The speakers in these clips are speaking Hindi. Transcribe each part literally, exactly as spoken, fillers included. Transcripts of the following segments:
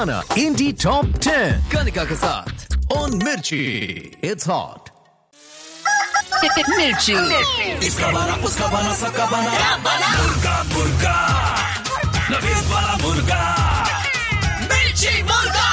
सुहाना इंडी टॉप टेन कनिका के साथ ऑन मिर्ची। इट्स हॉट मिर्ची। इसका बना उसका बना सबका बना मुर्गा मुर्गा नवीन वाला मुर्गा मिर्ची मुर्गा।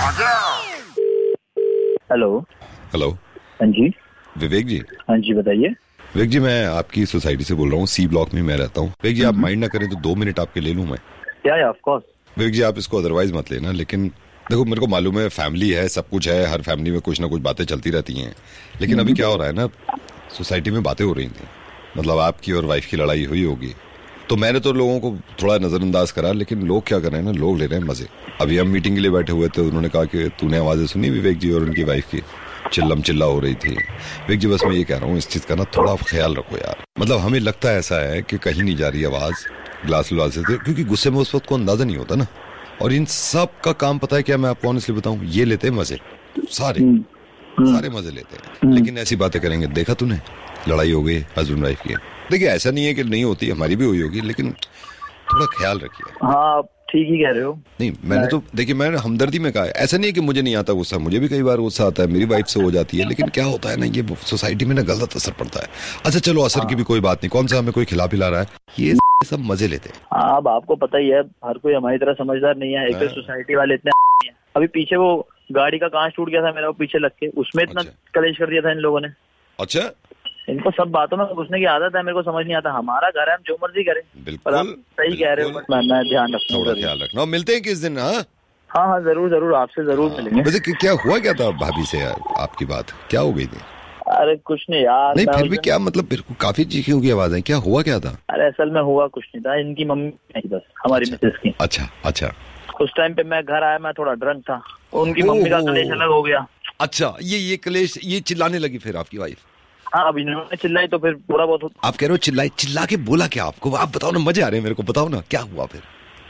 Hello hello. हाँ जी विवेक जी। हाँ जी बताइए। विवेक जी मैं आपकी सोसाइटी से बोल रहा हूँ, सी ब्लॉक में मैं रहता हूँ। विवेक जी आप माइंड ना करें तो दो मिनट आपके ले लूँ मैं? क्या है? Of course. विवेक जी आप इसको अदरवाइज मत लेना, लेकिन देखो मेरे को मालूम है फैमिली है, सब कुछ है, हर फैमिली में कुछ ना कुछ बातें चलती रहती हैं, लेकिन अभी क्या हो रहा है ना, सोसाइटी में बातें हो रही थी, मतलब आपकी और वाइफ की लड़ाई हुई होगी, तो मैंने तो लोगों को थोड़ा नजरअंदाज करा, लेकिन लोग क्या कर रहे हैं ना, लोग ले रहे हैं मजे। अभी हम मीटिंग के लिए बैठे हुए थे, उन्होंने कहा कि तूने आवाजें सुनी विवेक जी और उनकी वाइफ की चिल्लम चिल्ला हो रही थी। विवेक जी बस मैं ये कह रहा हूँ इस चीज का ना थोड़ा ख्याल रखो यार, मतलब हमें लगता है ऐसा है कि कहीं नहीं जा रही आवाज ग्लास व्लास से, क्योंकि गुस्से में उस वक्त को अंदाजा नहीं होता ना। और इन सब का काम पता है क्या, मैं आपको ऑनेस्टली बताऊं, ये लेते हैं मजे, सारे सारे मजे लेते हैं, लेकिन ऐसी बातें करेंगे। देखा तूने लड़ाई हो गई हस्बैंड वाइफ की, देखिए ऐसा नहीं है कि नहीं होती, हमारी भी हुई होगी, लेकिन थोड़ा ख्याल रखिए। हाँ ठीक ही कह रहे हो। नहीं मैंने तो देखिए मैंने हमदर्दी में कहा है, ऐसा नहीं है कि मुझे नहीं आता गुस्सा, मुझे भी कई बार गुस्सा आता है, मेरी वाइफ से हो जाती है, लेकिन क्या होता है ना, ये सोसाइटी में ना गलत असर पड़ता है। अच्छा चलो असर की भी कोई बात नहीं, कौन सा हमें कोई खिला पिला रहा है, ये सब मजे लेते हैं। हाँ अब आपको पता ही है हर कोई हमारी तरह समझदार नहीं है, एक तो सोसाइटी वाले इतने हैं। अभी पीछे वो गाड़ी का कांच टूट गया था मेरा, वो पीछे लग के, उसमें इतना कलेश कर दिया था इन लोगों ने। अच्छा इनको सब बातों में घुसने की आदत है, मेरे को समझ नहीं आता। हमारा घर है, हम जो मर्जी करें। बिल्कुल आप सही कह रहे हो, बट मैं ध्यान रखना, थोड़ा ख्याल रखना। मिलते हैं किस दिन? हाँ हाँ हाँ जरूर जरूर, आपसे जरूर मिलेंगे। वैसे क्या हुआ क्या था भाभी से यार, आपकी बात क्या हो गई थी? अरे कुछ नहीं यार। नहीं फिर भी क्या मतलब, फिर काफी चीखों की आवाज है, क्या हुआ क्या था? अरे असल में हुआ कुछ नहीं था, इनकी मम्मी नहीं, बस हमारी मिसेस की। अच्छा अच्छा। उस टाइम पे मैं घर आया, मैं थोड़ा ड्रंक था, उनकी मम्मी का कलेश अलग हो गया। अच्छा ये ये कलेश, ये चिल्लाने लगी फिर आपकी वाइफ? हाँ अब इन्होंने चिल्लाई तो फिर पूरा बहुत। आप कह रहे हो चिल्लाई, चिल्ला के बोला क्या आपको? आप बताओ ना, मजे आ रहे हैं मेरे को, बताओ ना क्या हुआ फिर?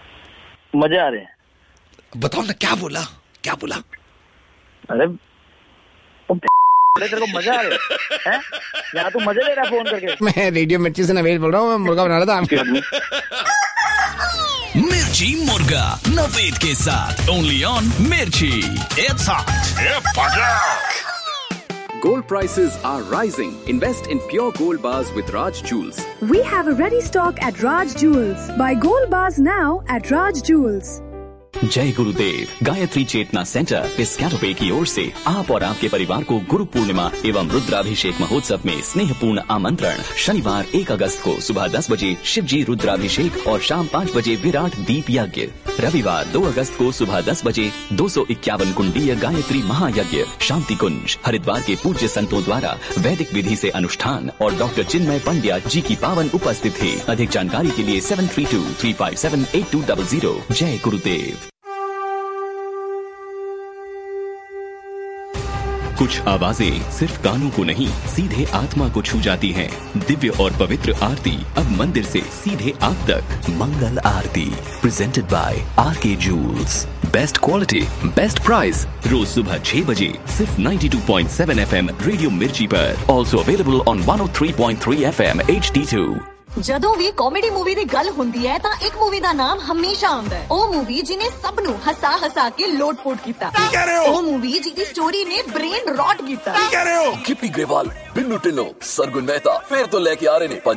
मजे आ रहे हैं, बताओ ना क्या बोला, क्या बोला? अरे तेरे को मजा आ रहे हैं? यहाँ तू मजे ले रहा है फोन करके। मैं रेडियो मिर्ची से नवेद बोल रहा हूँ, मैं मुर्गा बना रहा था। मिर्ची मुर्गा नवेद के साथ ओनली ऑन मिर्ची। It's hot. Gold prices are rising. Invest in pure gold bars with Raj Jewels. We have a ready stock at Raj Jewels. Buy gold bars now at Raj Jewels. जय गुरुदेव। गायत्री चेतना सेंटर पिस्काटोपे की ओर से आप और आपके परिवार को गुरु पूर्णिमा एवं रुद्राभिषेक महोत्सव में स्नेहपूर्ण आमंत्रण। शनिवार एक अगस्त को सुबह दस बजे शिव जी रुद्राभिषेक और शाम पाँच बजे विराट दीप यज्ञ। रविवार दो अगस्त को सुबह दस बजे दो सौ इक्यावन कुंडीय गायत्री महायज्ञ शांति कुंज। हरिद्वार के पूज्य संतों द्वारा वैदिक विधि से अनुष्ठान और डॉक्टर चिन्मय पंड्या जी की पावन उपस्थिति। अधिक जानकारी के लिए seven three to three five seven eight to double zero. जय गुरुदेव। कुछ आवाजें सिर्फ कानों को नहीं, सीधे आत्मा को छू जाती हैं। दिव्य और पवित्र आरती अब मंदिर से सीधे आप तक। मंगल आरती प्रेजेंटेड बाय आर के joules. Best quality, best price. रोज सुबह छह बजे सिर्फ ninety two point seven F M radio मिर्ची पर। Also available on one O three point three F M H D to. ਜਦੋਂ ਵੀ ਕਾਮੇਡੀ ਮੂਵੀ ਦੀ ਗੱਲ ਹੁੰਦੀ ਹੈ ਤਾਂ ਇੱਕ ਮੂਵੀ ਦਾ ਨਾਮ ਹਮੇਸ਼ਾ ਆਉਂਦਾ ਹੈ। ਉਹ ਮੂਵੀ ਜਿਹਨੇ ਸਭ ਨੂੰ ਹਸਾ ਹਸਾ ਕੇ ਲੋਟ-ਪੋਟ ਕੀਤਾ। ਉਹ ਮੂਵੀ ਜਿਹਦੀ ਸਟੋਰੀ ਨੇ ਬ੍ਰੇਨ ਰੌਟ ਕੀਤਾ। गिप्पी ग्रेवाल, बिन्नू टिल्लो, सरगुन मेहता फिर तो लेके आ रहे ने